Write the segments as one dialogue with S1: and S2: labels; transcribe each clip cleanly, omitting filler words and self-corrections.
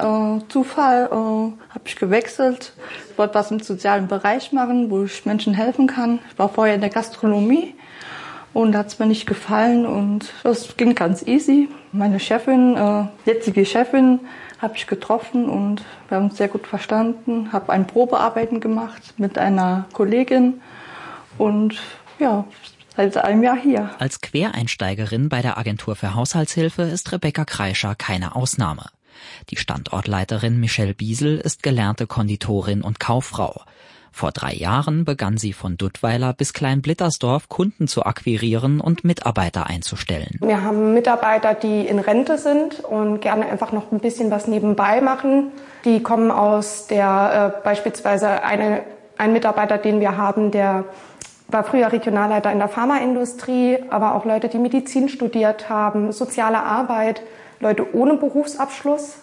S1: Zufall habe ich gewechselt. Ich wollte was im sozialen Bereich machen, wo ich Menschen helfen kann. Ich war vorher in der Gastronomie und da hat es mir nicht gefallen und das ging ganz easy. Meine Chefin, jetzige Chefin, habe ich getroffen und wir haben uns sehr gut verstanden. Habe ein Probearbeiten gemacht mit einer Kollegin und ja, seit einem Jahr hier.
S2: Als Quereinsteigerin bei der Agentur für Haushaltshilfe ist Rebecca Kreischer keine Ausnahme. Die Standortleiterin Michelle Biesel ist gelernte Konditorin und Kauffrau. Vor 3 Jahren begann sie von Duttweiler bis Klein-Blittersdorf Kunden zu akquirieren und Mitarbeiter einzustellen.
S3: Wir haben Mitarbeiter, die in Rente sind und gerne einfach noch ein bisschen was nebenbei machen. Die kommen aus der, beispielsweise ein Mitarbeiter, den wir haben, der war früher Regionalleiter in der Pharmaindustrie, aber auch Leute, die Medizin studiert haben, soziale Arbeit, Leute ohne Berufsabschluss,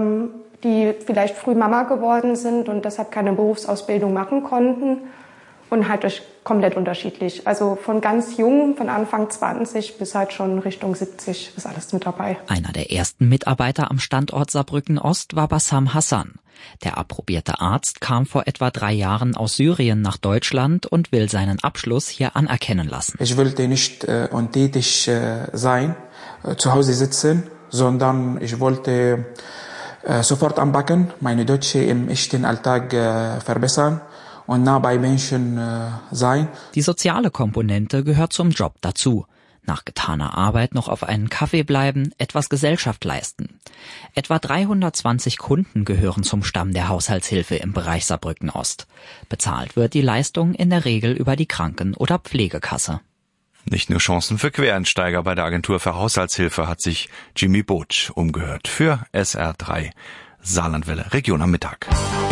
S3: die vielleicht früh Mama geworden sind und deshalb keine Berufsausbildung machen konnten und halt komplett unterschiedlich. Also von ganz jung, von Anfang 20 bis halt schon Richtung 70 ist alles mit dabei.
S2: Einer der ersten Mitarbeiter am Standort Saarbrücken Ost war Bassam Hassan. Der approbierte Arzt kam vor etwa 3 Jahren aus Syrien nach Deutschland und will seinen Abschluss hier anerkennen lassen.
S4: Ich wollte nicht untätig sein, zu Hause sitzen, sondern ich wollte sofort anpacken, meine Deutsche im echten Alltag verbessern und nah bei Menschen sein.
S2: Die soziale Komponente gehört zum Job dazu. Nach getaner Arbeit noch auf einen Kaffee bleiben, etwas Gesellschaft leisten. Etwa 320 Kunden gehören zum Stamm der Haushaltshilfe im Bereich Saarbrücken Ost. Bezahlt wird die Leistung in der Regel über die Kranken- oder Pflegekasse.
S5: Nicht nur Chancen für Quereinsteiger bei der Agentur für Haushaltshilfe hat sich Jimmy Botsch umgehört für SR3 Saarlandwelle Region am Mittag.